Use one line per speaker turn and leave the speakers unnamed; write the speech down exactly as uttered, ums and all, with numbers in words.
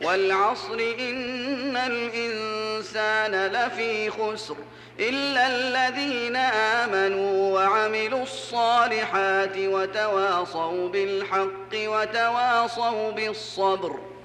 والعصر إن الإنسان لفي خسر إلا الذين آمنوا وعملوا الصالحات وتواصوا بالحق وتواصوا بالصبر.